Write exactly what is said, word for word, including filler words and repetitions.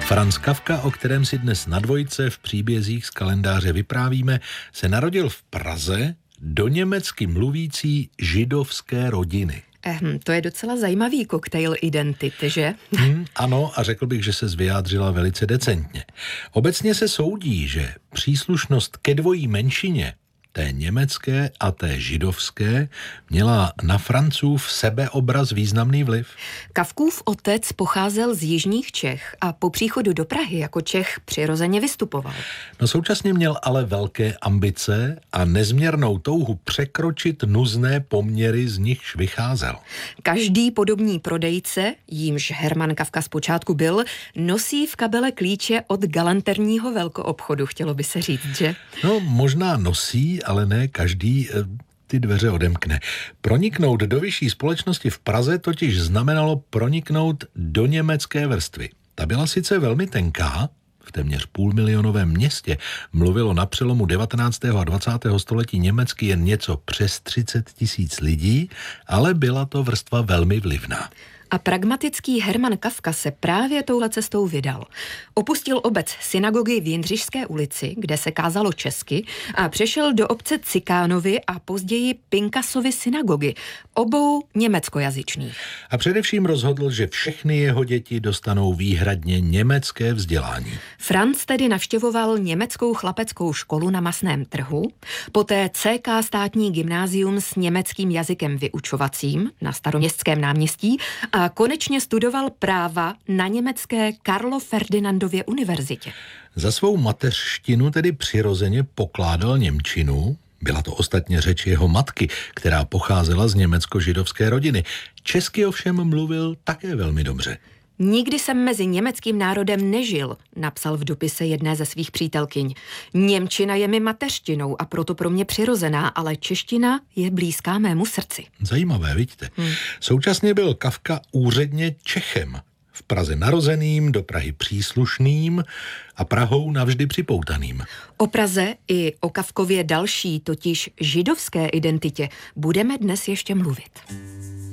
Franz Kafka, o kterém si dnes na dvojce v příbězích z kalendáře vyprávíme, se narodil v Praze do německy mluvící židovské rodiny. Ehm, to je docela zajímavý koktejl identity, že? Hmm, ano, a řekl bych, že se vyjádřila velice decentně. Obecně se soudí, že příslušnost ke dvojí menšině, té německé a té židovské, měla na Francův sebeobraz významný vliv. Kafkův otec pocházel z jižních Čech a po příchodu do Prahy jako Čech přirozeně vystupoval. No současně měl ale velké ambice a nezměrnou touhu překročit nuzné poměry, z nichž vycházel. Každý podobný prodejce, jímž Hermann Kafka zpočátku byl, nosí v kabele klíče od galanterního velkoobchodu, chtělo by se říct, že? No možná nosí, ale ne každý ty dveře odemkne. Proniknout do vyšší společnosti v Praze totiž znamenalo proniknout do německé vrstvy. Ta byla sice velmi tenká, v téměř půlmilionovém městě mluvilo na přelomu devatenáctého a dvacátého století německy jen něco přes třicet tisíc lidí, ale byla to vrstva velmi vlivná. A pragmatický Hermann Kafka se právě touhle cestou vydal. Opustil obec synagogy v Jindřišské ulici, kde se kázalo česky, a přešel do obce Cikánovy a později Pinkasovy synagogy, obou německojazyčných. A především rozhodl, že všechny jeho děti dostanou výhradně německé vzdělání. Franz tedy navštěvoval německou chlapeckou školu na Masném trhu, poté C K státní gymnázium s německým jazykem vyučovacím na Staroměstském náměstí a konečně studoval práva na německé Karlo Ferdinandově univerzitě. Za svou mateřštinu tedy přirozeně pokládal němčinu. Byla to ostatně řeč jeho matky, která pocházela z německo-židovské rodiny. Česky ovšem mluvil také velmi dobře. Nikdy jsem mezi německým národem nežil, napsal v dopise jedné ze svých přítelkyň. Němčina je mi mateřštinou a proto pro mě přirozená, ale čeština je blízká mému srdci. Zajímavé, vidíte. Hmm. Současně byl Kafka úředně Čechem. V Praze narozeným, do Prahy příslušným a Prahou navždy připoutaným. O Praze i o Kafkově další, totiž židovské identitě, budeme dnes ještě mluvit.